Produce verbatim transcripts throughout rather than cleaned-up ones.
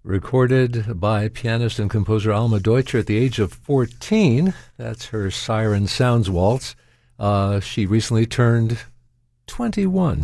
recorded by pianist and composer Alma Deutscher at the age of fourteen. That's her Siren Sounds Waltz. Uh, she recently turned twenty-one.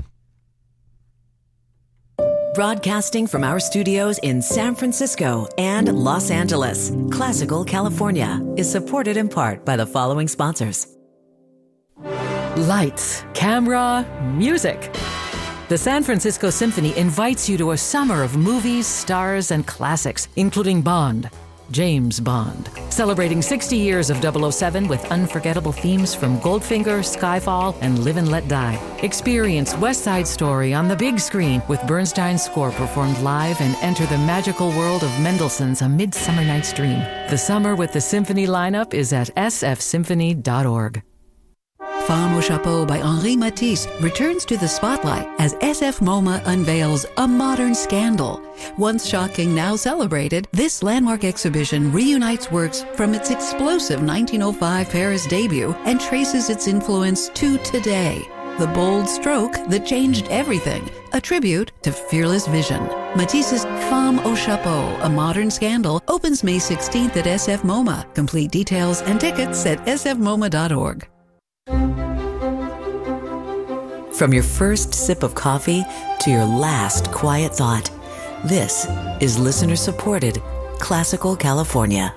Broadcasting from our studios in San Francisco and Los Angeles, Classical California is supported in part by the following sponsors. Lights, camera, music. The San Francisco Symphony invites you to a summer of movies, stars, and classics, including Bond, James Bond, celebrating sixty years of double oh seven with unforgettable themes from Goldfinger, Skyfall, and Live and Let Die. Experience West Side Story on the big screen with Bernstein's score performed live and enter the magical world of Mendelssohn's A Midsummer Night's Dream. The summer with the Symphony lineup is at s f symphony dot org. Femme au Chapeau by Henri Matisse returns to the spotlight as S F MoMA unveils A Modern Scandal. Once shocking, now celebrated, this landmark exhibition reunites works from its explosive nineteen oh five Paris debut and traces its influence to today. The bold stroke that changed everything, a tribute to fearless vision. Matisse's Femme au Chapeau, A Modern Scandal, opens May sixteenth at S F MoMA. Complete details and tickets at s f moma dot org. From your first sip of coffee to your last quiet thought, this is listener-supported Classical California.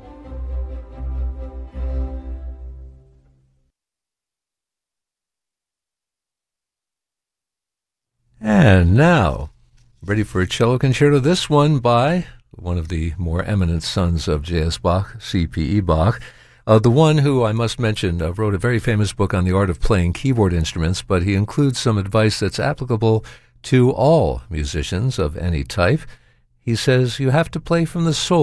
And now, ready for a cello concerto, this one by one of the more eminent sons of J S. Bach, C P E. Bach. Uh, the one who, I must mention, uh, wrote a very famous book on the art of playing keyboard instruments, but he includes some advice that's applicable to all musicians of any type. He says you have to play from the soul.